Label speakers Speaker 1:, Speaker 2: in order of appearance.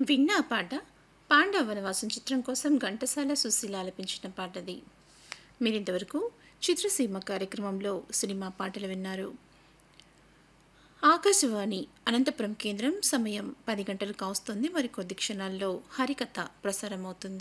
Speaker 1: విన్న ఆ పాట పాండవ వనవాసం చిత్రం కోసం ఘంటసాల సుశీల ఆలపించిన పాటది. మీరింతవరకు చిత్రసీమ కార్యక్రమంలో సినిమా పాటలు విన్నారు. ఆకాశవాణి అనంతపురం కేంద్రం సమయం 10 గంటలు కావస్తుంది. మరికొద్ది క్షణాల్లో హరికథ ప్రసారం అవుతుంది.